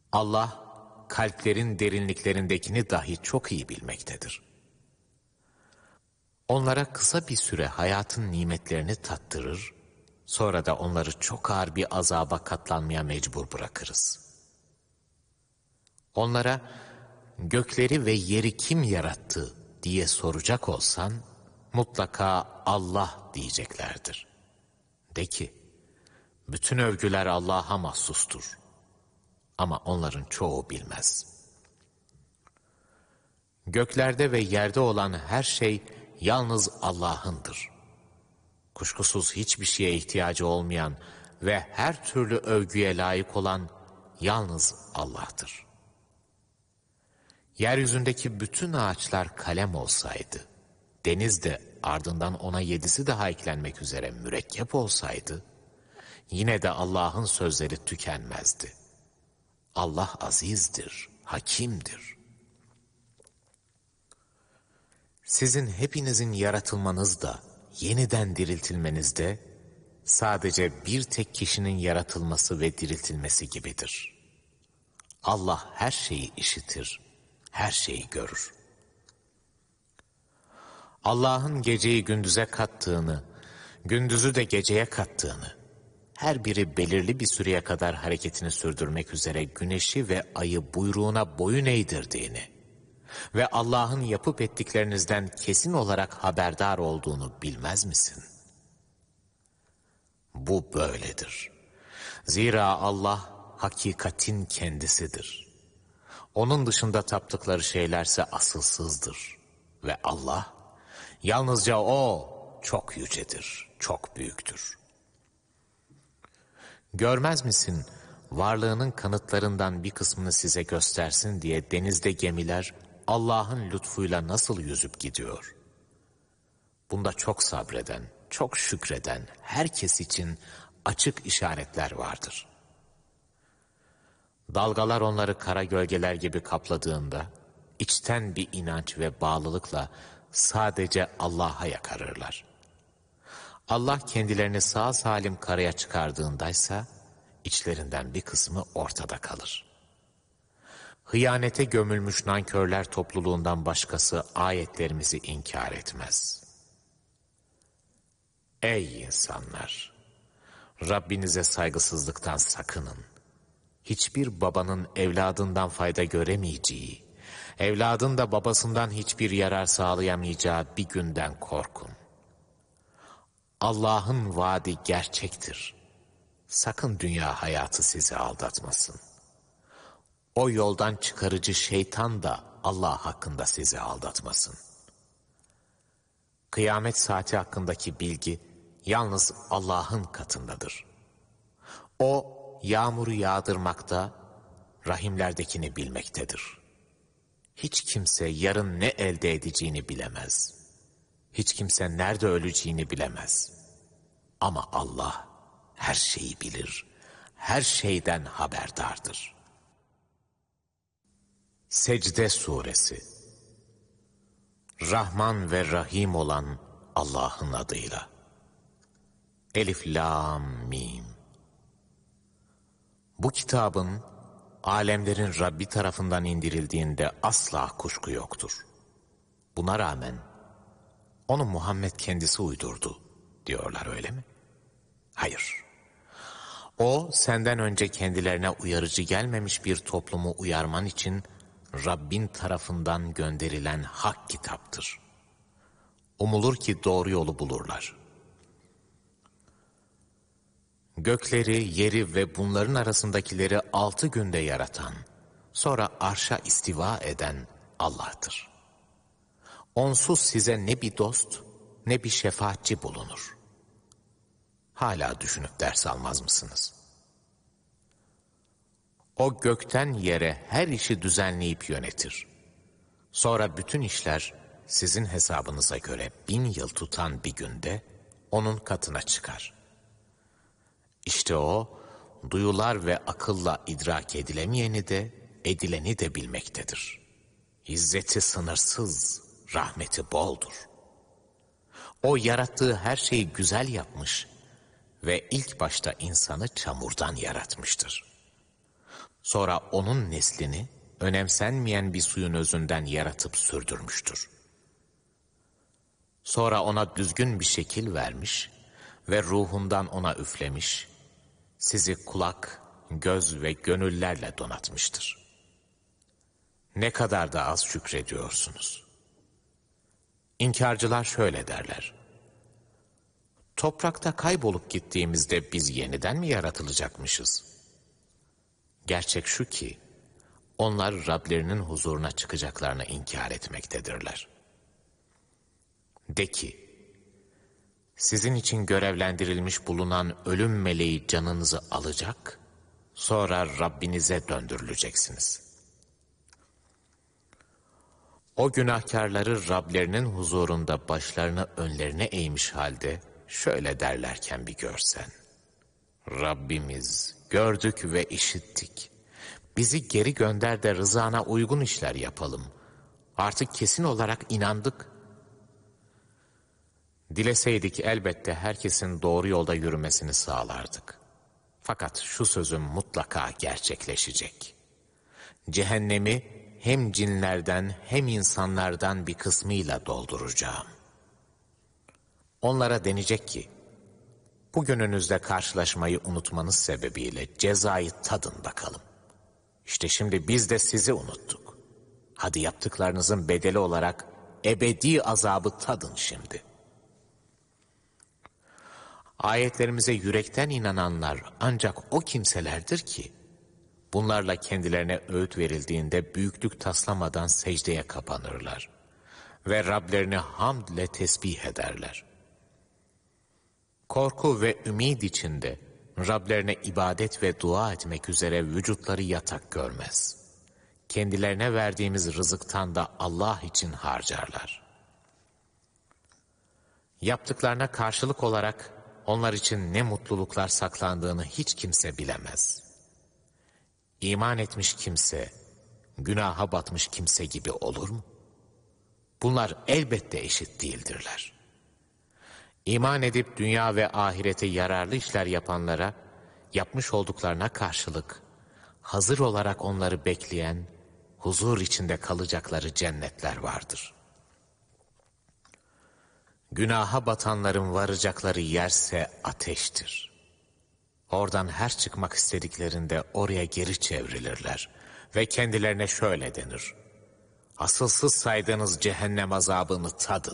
Allah, kalplerin derinliklerindekini dahi çok iyi bilmektedir. Onlara kısa bir süre hayatın nimetlerini tattırır, sonra da onları çok ağır bir azaba katlanmaya mecbur bırakırız. Onlara, gökleri ve yeri kim yarattı diye soracak olsan, mutlaka Allah diyeceklerdir. De ki, bütün övgüler Allah'a mahsustur. Ama onların çoğu bilmez. Göklerde ve yerde olan her şey yalnız Allah'ındır. Kuşkusuz hiçbir şeye ihtiyacı olmayan ve her türlü övgüye layık olan yalnız Allah'tır. Yeryüzündeki bütün ağaçlar kalem olsaydı, deniz de ardından ona 7'si daha eklenmek üzere mürekkep olsaydı, yine de Allah'ın sözleri tükenmezdi. Allah azizdir, hakimdir. Sizin hepinizin yaratılmanız da, yeniden diriltilmeniz de, sadece bir tek kişinin yaratılması ve diriltilmesi gibidir. Allah her şeyi işitir, her şeyi görür. Allah'ın geceyi gündüze kattığını, gündüzü de geceye kattığını, her biri belirli bir süreye kadar hareketini sürdürmek üzere güneşi ve ayı buyruğuna boyun eğdirdiğini ve Allah'ın yapıp ettiklerinizden kesin olarak haberdar olduğunu bilmez misin? Bu böyledir. Zira Allah hakikatin kendisidir. Onun dışında taptıkları şeylerse asılsızdır. Ve Allah, yalnızca O çok yücedir, çok büyüktür. Görmez misin, varlığının kanıtlarından bir kısmını size göstersin diye denizde gemiler Allah'ın lütfuyla nasıl yüzüp gidiyor? Bunda çok sabreden, çok şükreden herkes için açık işaretler vardır. Dalgalar onları kara gölgeler gibi kapladığında, içten bir inanç ve bağlılıkla sadece Allah'a yakarırlar. Allah kendilerini sağ salim karaya çıkardığındaysa, içlerinden bir kısmı ortada kalır. Hıyanete gömülmüş nankörler topluluğundan başkası ayetlerimizi inkar etmez. Ey insanlar! Rabbinize saygısızlıktan sakının. Hiçbir babanın evladından fayda göremeyeceği, evladın da babasından hiçbir yarar sağlayamayacağı bir günden korkun. Allah'ın vaadi gerçektir. Sakın dünya hayatı sizi aldatmasın. O yoldan çıkarıcı şeytan da Allah hakkında sizi aldatmasın. Kıyamet saati hakkındaki bilgi yalnız Allah'ın katındadır. O yağmuru yağdırmakta, rahimlerdekini bilmektedir. Hiç kimse yarın ne elde edeceğini bilemez. Hiç kimse nerede öleceğini bilemez. Ama Allah her şeyi bilir, her şeyden haberdardır. Secde Suresi. Rahman ve Rahim olan Allah'ın adıyla. Elif, Lam, Mim. Bu kitabın alemlerin Rabbi tarafından indirildiğinde asla kuşku yoktur. Buna rağmen onu Muhammed kendisi uydurdu diyorlar, öyle mi? Hayır. O senden önce kendilerine uyarıcı gelmemiş bir toplumu uyarman için Rabbin tarafından gönderilen hak kitaptır. Umulur ki doğru yolu bulurlar. Gökleri, yeri ve bunların arasındakileri 6 günde yaratan, sonra arşa istiva eden Allah'tır. Onsuz size ne bir dost, ne bir şefaatçi bulunur. Hala düşünüp ders almaz mısınız? O gökten yere her işi düzenleyip yönetir. Sonra bütün işler sizin hesabınıza göre 1000 yıl tutan bir günde onun katına çıkar. İşte o, duyular ve akılla idrak edilemeyeni de, edileni de bilmektedir. İzzeti sınırsız, rahmeti boldur. O yarattığı her şeyi güzel yapmış ve ilk başta insanı çamurdan yaratmıştır. Sonra onun neslini önemsenmeyen bir suyun özünden yaratıp sürdürmüştür. Sonra ona düzgün bir şekil vermiş ve ruhundan ona üflemiş, sizi kulak, göz ve gönüllerle donatmıştır. Ne kadar da az şükrediyorsunuz. İnkarcılar şöyle derler: toprakta kaybolup gittiğimizde biz yeniden mi yaratılacakmışız? Gerçek şu ki, onlar Rablerinin huzuruna çıkacaklarını inkar etmektedirler. De ki, sizin için görevlendirilmiş bulunan ölüm meleği canınızı alacak, sonra Rabbinize döndürüleceksiniz. O günahkarları Rablerinin huzurunda başlarını önlerine eğmiş halde şöyle derlerken bir görsen: Rabbimiz, gördük ve işittik. Bizi geri gönder de rızana uygun işler yapalım. Artık kesin olarak inandık. Dileseydik elbette herkesin doğru yolda yürümesini sağlardık. Fakat şu sözüm mutlaka gerçekleşecek. Cehennemi hem cinlerden hem insanlardan bir kısmıyla dolduracağım. Onlara denecek ki, bugününüzde karşılaşmayı unutmanız sebebiyle cezayı tadın bakalım. İşte şimdi biz de sizi unuttuk. Hadi yaptıklarınızın bedeli olarak ebedi azabı tadın şimdi. Ayetlerimize yürekten inananlar ancak o kimselerdir ki, bunlarla kendilerine öğüt verildiğinde büyüklük taslamadan secdeye kapanırlar ve Rablerini hamd ile tesbih ederler. Korku ve ümid içinde Rablerine ibadet ve dua etmek üzere vücutları yatak görmez. Kendilerine verdiğimiz rızıktan da Allah için harcarlar. Yaptıklarına karşılık olarak onlar için ne mutluluklar saklandığını hiç kimse bilemez. İman etmiş kimse, günaha batmış kimse gibi olur mu? Bunlar elbette eşit değildirler. İman edip dünya ve ahirete yararlı işler yapanlara, yapmış olduklarına karşılık, hazır olarak onları bekleyen, huzur içinde kalacakları cennetler vardır. Günaha batanların varacakları yerse ateştir. Oradan her çıkmak istediklerinde oraya geri çevrilirler ve kendilerine şöyle denir: asılsız saydığınız cehennem azabını tadın.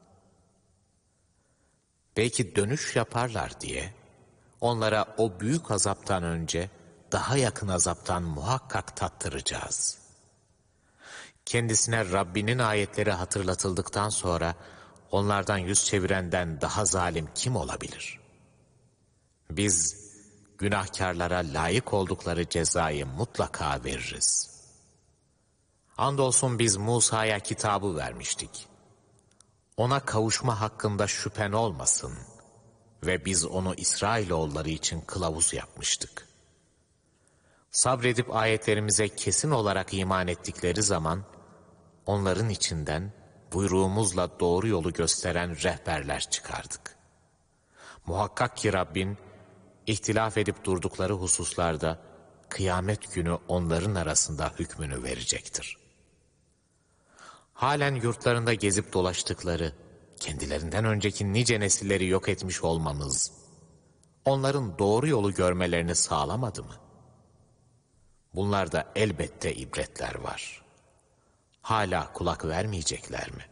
Belki dönüş yaparlar diye onlara o büyük azaptan önce daha yakın azaptan muhakkak tattıracağız. Kendisine Rabbinin ayetleri hatırlatıldıktan sonra onlardan yüz çevirenden daha zalim kim olabilir? Biz günahkarlara layık oldukları cezayı mutlaka veririz. Andolsun biz Musa'ya kitabı vermiştik. Ona kavuşma hakkında şüphen olmasın ve biz onu İsrailoğulları için kılavuz yapmıştık. Sabredip ayetlerimize kesin olarak iman ettikleri zaman onların içinden buyruğumuzla doğru yolu gösteren rehberler çıkardık. Muhakkak ki Rabbin ihtilaf edip durdukları hususlarda kıyamet günü onların arasında hükmünü verecektir. Halen yurtlarında gezip dolaştıkları, kendilerinden önceki nice nesilleri yok etmiş olmamız, onların doğru yolu görmelerini sağlamadı mı? Bunlarda elbette ibretler var. Hala kulak vermeyecekler mi?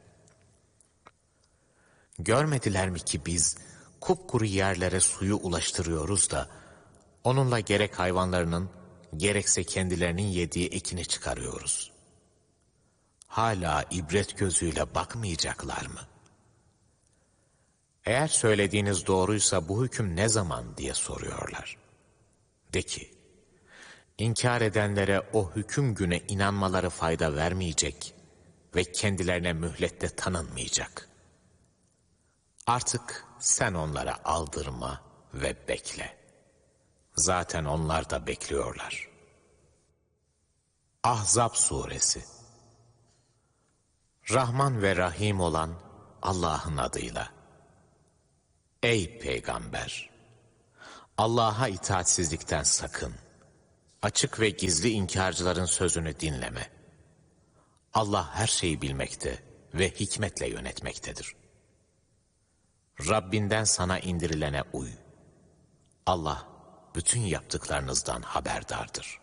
Görmediler mi ki biz kupkuru yerlere suyu ulaştırıyoruz da, onunla gerek hayvanlarının, gerekse kendilerinin yediği ekini çıkarıyoruz. Hala ibret gözüyle bakmayacaklar mı? Eğer söylediğiniz doğruysa bu hüküm ne zaman diye soruyorlar. De ki, inkar edenlere o hüküm güne inanmaları fayda vermeyecek ve kendilerine mühlette tanınmayacak. Artık sen onlara aldırma ve bekle. Zaten onlar da bekliyorlar. Ahzab Suresi. Rahman ve Rahim olan Allah'ın adıyla. Ey Peygamber! Allah'a itaatsizlikten sakın. Açık ve gizli inkarcıların sözünü dinleme. Allah her şeyi bilmekte ve hikmetle yönetmektedir. Rabbinden sana indirilene uy. Allah bütün yaptıklarınızdan haberdardır.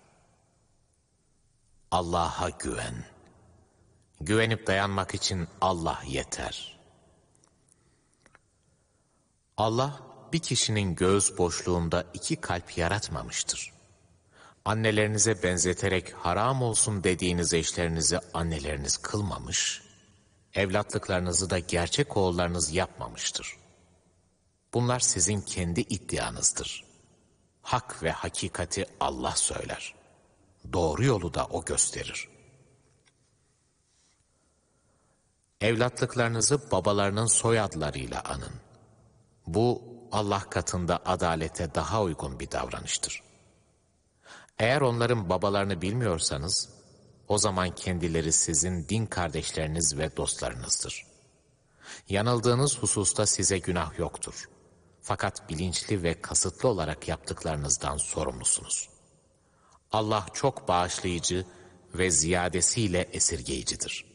Allah'a güven. Güvenip dayanmak için Allah yeter. Allah bir kişinin göğüs boşluğunda iki kalp yaratmamıştır. Annelerinize benzeterek haram olsun dediğiniz eşlerinizi anneleriniz kılmamış, evlatlıklarınızı da gerçek oğullarınız yapmamıştır. Bunlar sizin kendi iddianızdır. Hak ve hakikati Allah söyler. Doğru yolu da O gösterir. Evlatlıklarınızı babalarının soyadlarıyla anın. Bu Allah katında adalete daha uygun bir davranıştır. Eğer onların babalarını bilmiyorsanız, o zaman kendileri sizin din kardeşleriniz ve dostlarınızdır. Yanıldığınız hususta size günah yoktur. Fakat bilinçli ve kasıtlı olarak yaptıklarınızdan sorumlusunuz. Allah çok bağışlayıcı ve ziyadesiyle esirgeyicidir.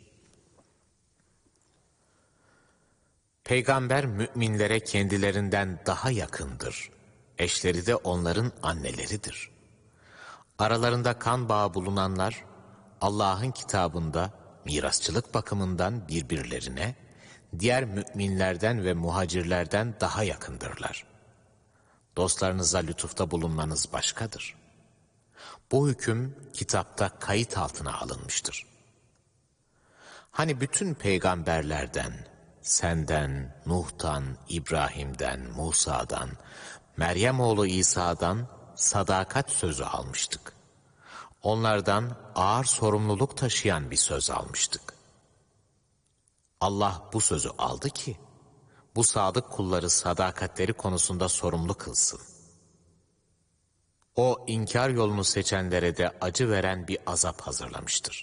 Peygamber müminlere kendilerinden daha yakındır. Eşleri de onların anneleridir. Aralarında kan bağı bulunanlar, Allah'ın kitabında mirasçılık bakımından birbirlerine, diğer müminlerden ve muhacirlerden daha yakındırlar. Dostlarınıza lütufta bulunmanız başkadır. Bu hüküm kitapta kayıt altına alınmıştır. Hani bütün peygamberlerden, senden, Nuh'tan, İbrahim'den, Musa'dan, Meryem oğlu İsa'dan sadakat sözü almıştık. Onlardan ağır sorumluluk taşıyan bir söz almıştık. Allah bu sözü aldı ki, bu sadık kulları sadakatleri konusunda sorumlu kılsın. O inkar yolunu seçenlere de acı veren bir azap hazırlamıştır.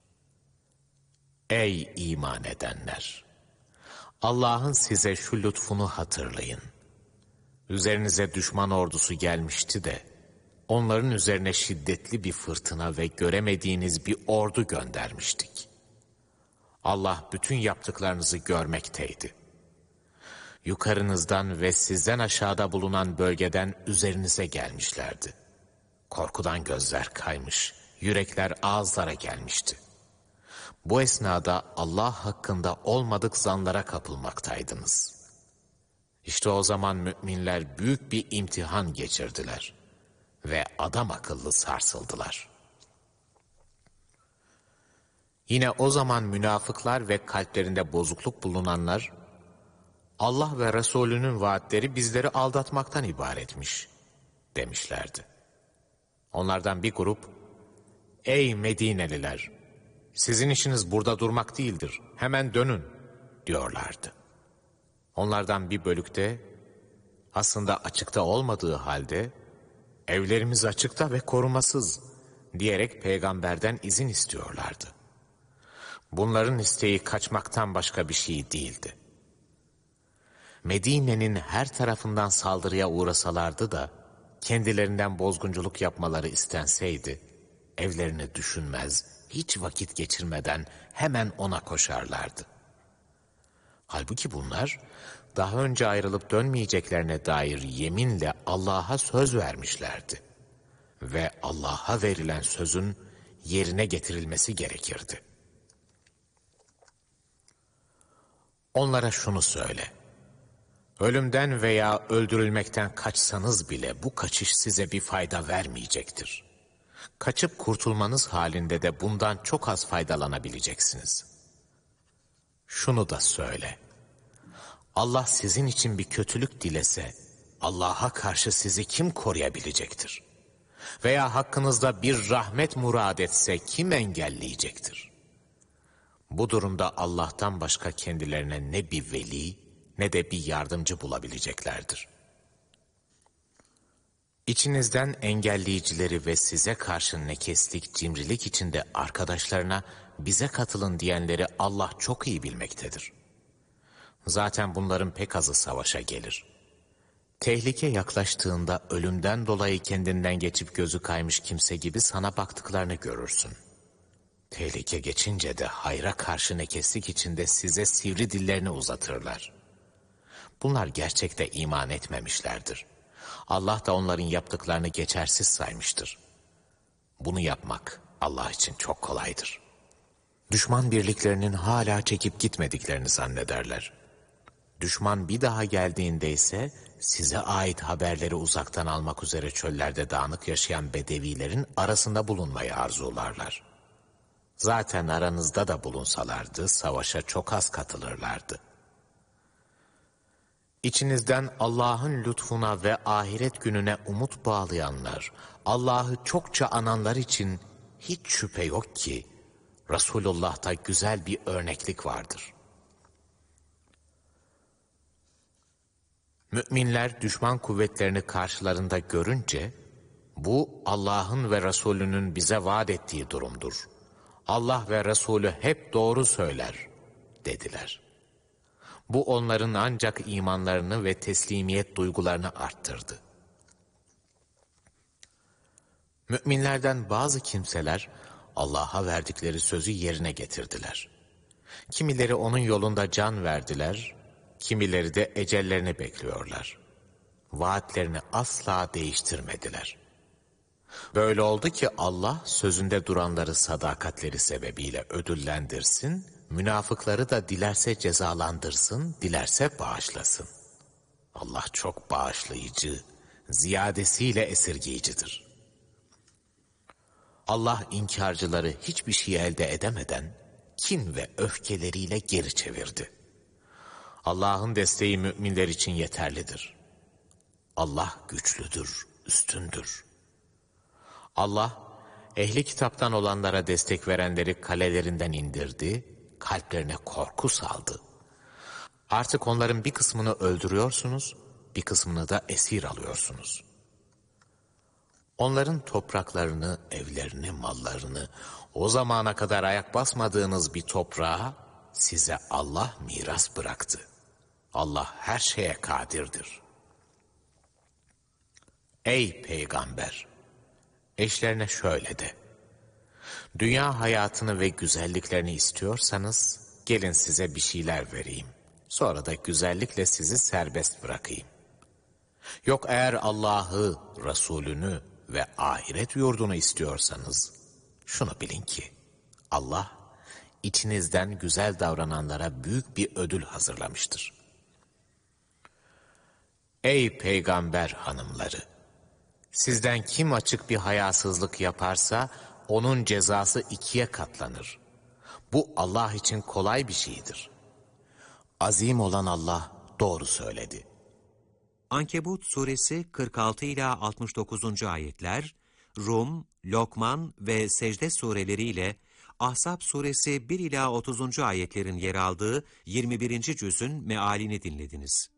Ey iman edenler! Allah'ın size şu lütfunu hatırlayın. Üzerinize düşman ordusu gelmişti de, onların üzerine şiddetli bir fırtına ve göremediğiniz bir ordu göndermiştik. Allah bütün yaptıklarınızı görmekteydi. Yukarınızdan ve sizden aşağıda bulunan bölgeden üzerinize gelmişlerdi. Korkudan gözler kaymış, yürekler ağızlara gelmişti. Bu esnada Allah hakkında olmadık zanlara kapılmaktaydınız. İşte o zaman müminler büyük bir imtihan geçirdiler ve adam akıllı sarsıldılar. Yine o zaman münafıklar ve kalplerinde bozukluk bulunanlar, Allah ve Resulünün vaatleri bizleri aldatmaktan ibaretmiş demişlerdi. Onlardan bir grup, ey Medineliler, sizin işiniz burada durmak değildir, hemen dönün diyorlardı. Onlardan bir bölük de aslında açıkta olmadığı halde evlerimiz açıkta ve korumasız diyerek peygamberden izin istiyorlardı. Bunların isteği kaçmaktan başka bir şey değildi. Medine'nin her tarafından saldırıya uğrasalardı da kendilerinden bozgunculuk yapmaları istenseydi, evlerini düşünmez, hiç vakit geçirmeden hemen ona koşarlardı. Halbuki bunlar daha önce ayrılıp dönmeyeceklerine dair yeminle Allah'a söz vermişlerdi. Ve Allah'a verilen sözün yerine getirilmesi gerekirdi. Onlara şunu söyle. Ölümden veya öldürülmekten kaçsanız bile bu kaçış size bir fayda vermeyecektir. Kaçıp kurtulmanız halinde de bundan çok az faydalanabileceksiniz. Şunu da söyle. Allah sizin için bir kötülük dilese, Allah'a karşı sizi kim koruyabilecektir? Veya hakkınızda bir rahmet murad etse kim engelleyecektir? Bu durumda Allah'tan başka kendilerine ne bir veli ne de bir yardımcı bulabileceklerdir. İçinizden engelleyicileri ve size karşı nekeslik, cimrilik içinde arkadaşlarına bize katılın diyenleri Allah çok iyi bilmektedir. Zaten bunların pek azı savaşa gelir. Tehlike yaklaştığında ölümden dolayı kendinden geçip gözü kaymış kimse gibi sana baktıklarını görürsün. Tehlike geçince de hayra karşı nekeslik içinde size sivri dillerini uzatırlar. Bunlar gerçekte iman etmemişlerdir. Allah da onların yaptıklarını geçersiz saymıştır. Bunu yapmak Allah için çok kolaydır. Düşman birliklerinin hala çekip gitmediklerini zannederler. Düşman bir daha geldiğinde ise size ait haberleri uzaktan almak üzere çöllerde dağınık yaşayan bedevilerin arasında bulunmayı arzularlar. Zaten aranızda da bulunsalardı savaşa çok az katılırlardı. İçinizden Allah'ın lütfuna ve ahiret gününe umut bağlayanlar, Allah'ı çokça ananlar için hiç şüphe yok ki Resulullah'ta güzel bir örneklik vardır. Müminler düşman kuvvetlerini karşılarında görünce, bu Allah'ın ve Resulünün bize vaat ettiği durumdur. Allah ve Resulü hep doğru söyler, dediler. Bu onların ancak imanlarını ve teslimiyet duygularını arttırdı. Müminlerden bazı kimseler Allah'a verdikleri sözü yerine getirdiler. Kimileri onun yolunda can verdiler, kimileri de ecellerini bekliyorlar. Vaatlerini asla değiştirmediler. Böyle oldu ki Allah sözünde duranları sadakatleri sebebiyle ödüllendirsin, münafıkları da dilerse cezalandırsın, dilerse bağışlasın. Allah çok bağışlayıcı, ziyadesiyle esirgeyicidir. Allah inkarcıları hiçbir şey elde edemeden kin ve öfkeleriyle geri çevirdi. Allah'ın desteği müminler için yeterlidir. Allah güçlüdür, üstündür. Allah, ehli kitaptan olanlara destek verenleri kalelerinden indirdi, kalplerine korku saldı. Artık onların bir kısmını öldürüyorsunuz, bir kısmını da esir alıyorsunuz. Onların topraklarını, evlerini, mallarını, o zamana kadar ayak basmadığınız bir toprağa size Allah miras bıraktı. Allah her şeye kadirdir. Ey peygamber! Eşlerine şöyle de: dünya hayatını ve güzelliklerini istiyorsanız gelin size bir şeyler vereyim. Sonra da güzellikle sizi serbest bırakayım. Yok eğer Allah'ı, Resulünü ve ahiret yurdunu istiyorsanız şunu bilin ki Allah içinizden güzel davrananlara büyük bir ödül hazırlamıştır. Ey peygamber hanımları! Sizden kim açık bir hayasızlık yaparsa onun cezası 2'ye katlanır. Bu Allah için kolay bir şeydir. Azim olan Allah doğru söyledi. Ankebut suresi 46 ila 69. ayetler, Rum, Lokman ve Secde sureleriyle Ahzab suresi 1 ila 30. ayetlerin yer aldığı 21. cüzün mealini dinlediniz.